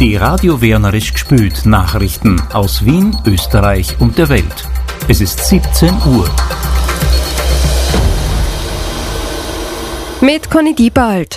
Die Radio Wienerisch gspült Nachrichten aus Wien, Österreich und der Welt. Es ist 17 Uhr. Mit Conny Diebald.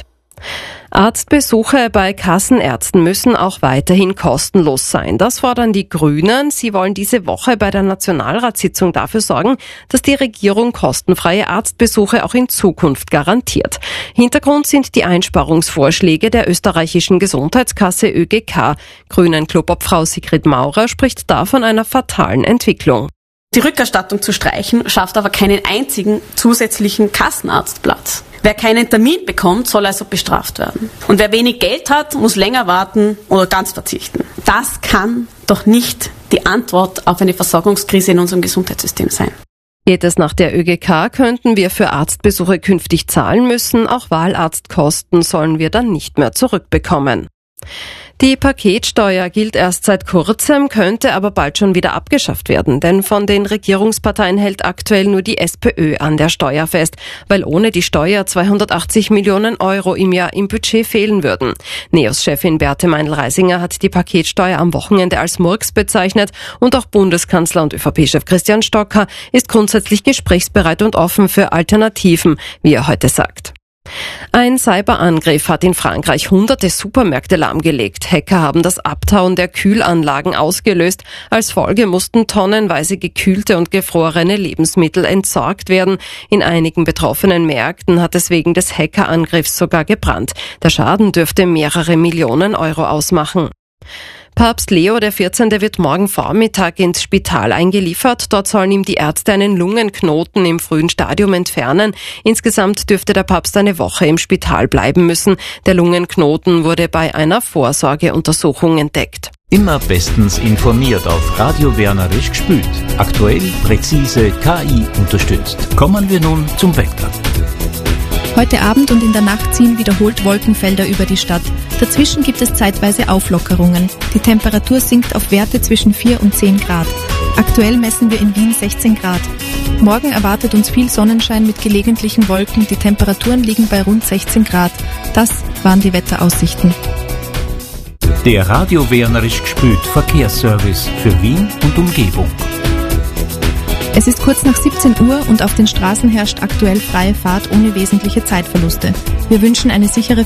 Arztbesuche bei Kassenärzten müssen auch weiterhin kostenlos sein. Das fordern die Grünen. Sie wollen diese Woche bei der Nationalratssitzung dafür sorgen, dass die Regierung kostenfreie Arztbesuche auch in Zukunft garantiert. Hintergrund sind die Einsparungsvorschläge der österreichischen Gesundheitskasse ÖGK. Grünen-Clubobfrau Sigrid Maurer spricht da von einer fatalen Entwicklung. Die Rückerstattung zu streichen, schafft aber keinen einzigen zusätzlichen Kassenarztplatz. Wer keinen Termin bekommt, soll also bestraft werden. Und wer wenig Geld hat, muss länger warten oder ganz verzichten. Das kann doch nicht die Antwort auf eine Versorgungskrise in unserem Gesundheitssystem sein. Geht es nach der ÖGK, könnten wir für Arztbesuche künftig zahlen müssen. Auch Wahlarztkosten sollen wir dann nicht mehr zurückbekommen. Die Paketsteuer gilt erst seit kurzem, könnte aber bald schon wieder abgeschafft werden, denn von den Regierungsparteien hält aktuell nur die SPÖ an der Steuer fest, weil ohne die Steuer 280 Millionen Euro im Jahr im Budget fehlen würden. NEOS-Chefin Beate Meindl-Reisinger hat die Paketsteuer am Wochenende als Murks bezeichnet und auch Bundeskanzler und ÖVP-Chef Christian Stocker ist grundsätzlich gesprächsbereit und offen für Alternativen, wie er heute sagt. Ein Cyberangriff hat in Frankreich hunderte Supermärkte lahmgelegt. Hacker haben das Abtauen der Kühlanlagen ausgelöst. Als Folge mussten tonnenweise gekühlte und gefrorene Lebensmittel entsorgt werden. In einigen betroffenen Märkten hat es wegen des Hackerangriffs sogar gebrannt. Der Schaden dürfte mehrere Millionen Euro ausmachen. Papst Leo XIV. Wird morgen Vormittag ins Spital eingeliefert. Dort sollen ihm die Ärzte einen Lungenknoten im frühen Stadium entfernen. Insgesamt dürfte der Papst eine Woche im Spital bleiben müssen. Der Lungenknoten wurde bei einer Vorsorgeuntersuchung entdeckt. Immer bestens informiert auf Radio Wienerisch gspült. Aktuell, präzise, KI unterstützt. Kommen wir nun zum Wetter. Heute Abend und in der Nacht ziehen wiederholt Wolkenfelder über die Stadt. Dazwischen gibt es zeitweise Auflockerungen. Die Temperatur sinkt auf Werte zwischen 4 und 10 Grad. Aktuell messen wir in Wien 16 Grad. Morgen erwartet uns viel Sonnenschein mit gelegentlichen Wolken. Die Temperaturen liegen bei rund 16 Grad. Das waren die Wetteraussichten. Der Radio Wienerisch gspült Verkehrsservice für Wien und Umgebung. Es ist kurz nach 17 Uhr und auf den Straßen herrscht aktuell freie Fahrt ohne wesentliche Zeitverluste. Wir wünschen eine sichere